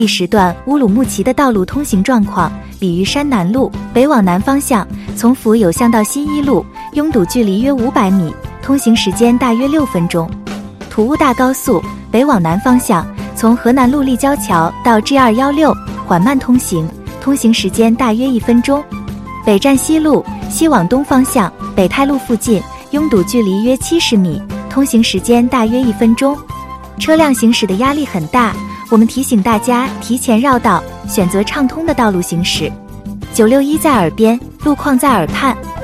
一时段乌鲁木齐的道路通行状况：鲤鱼山南路北往南方向，从府有巷到新一路，拥堵距离约500米，通行时间大约6分钟。土乌大高速北往南方向，从河南路立交桥到 G216 缓慢通行，通行时间大约1分钟。北站西路西往东方向，北泰路附近，拥堵距离约70米，通行时间大约1分钟。车辆行驶的压力很大，我们提醒大家提前绕道，选择畅通的道路行驶。961在耳边，路况在耳畔。